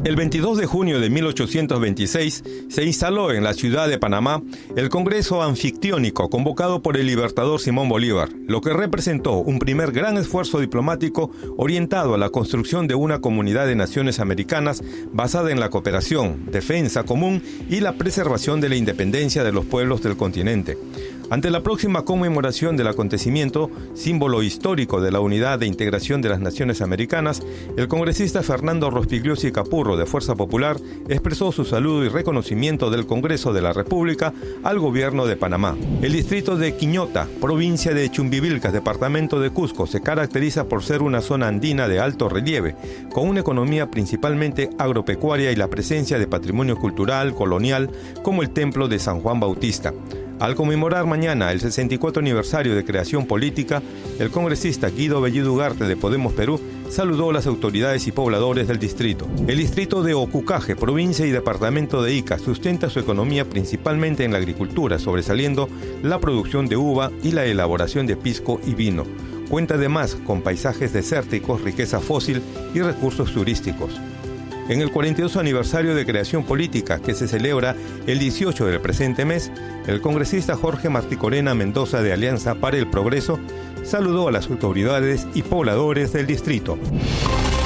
El 22 de junio de 1826 se instaló en la ciudad de Panamá el Congreso Anfictiónico convocado por el libertador Simón Bolívar, lo que representó un primer gran esfuerzo diplomático orientado a la construcción de una comunidad de naciones americanas basada en la cooperación, defensa común y la preservación de la independencia de los pueblos del continente. Ante la próxima conmemoración del acontecimiento, símbolo histórico de la unidad de integración de las naciones americanas, el congresista Fernando Rospigliosi Capurro, de Fuerza Popular, expresó su saludo y reconocimiento del Congreso de la República al gobierno de Panamá. El distrito de Quiñota, provincia de Chumbivilcas, departamento de Cusco, se caracteriza por ser una zona andina de alto relieve, con una economía principalmente agropecuaria y la presencia de patrimonio cultural, colonial, como el Templo de San Juan Bautista. Al conmemorar mañana el 64 aniversario de creación política, el congresista Guido Bellido Ugarte de Podemos Perú saludó a las autoridades y pobladores del distrito. El distrito de Ocucaje, provincia y departamento de Ica, sustenta su economía principalmente en la agricultura, sobresaliendo la producción de uva y la elaboración de pisco y vino. Cuenta además con paisajes desérticos, riqueza fósil y recursos turísticos. En el 42 aniversario de creación política, que se celebra el 18 del presente mes, el congresista Jorge Martí Corena Mendoza de Alianza para el Progreso saludó a las autoridades y pobladores del distrito.